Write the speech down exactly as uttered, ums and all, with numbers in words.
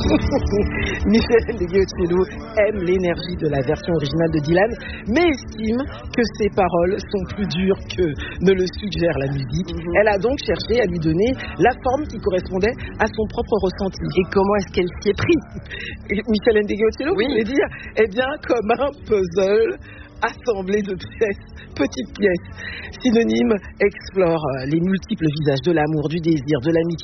Michel Ndegeocello aime l'énergie de la version originale de Dylan, mais estime que ses paroles sont plus dures que ne le suggère la musique. Mm-hmm. Elle a donc cherché à lui donner la forme qui correspondait à son propre ressenti. Et comment est-ce qu'elle s'y est pris? Michel Ndegeocello, oui. vous voulez dire, eh bien, comme un puzzle assemblé de pièces, petites pièces. Synonyme explore les multiples visages de l'amour, du désir, de l'amitié.